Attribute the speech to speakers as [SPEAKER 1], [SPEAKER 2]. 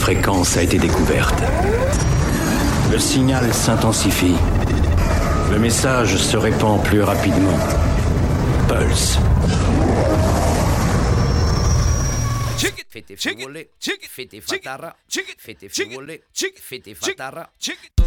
[SPEAKER 1] fréquence a été découverte. Le signal s'intensifie. Le message se répand plus rapidement. Pulse.
[SPEAKER 2] Fete frivole, fete fatara, fete frivole, fete fatara.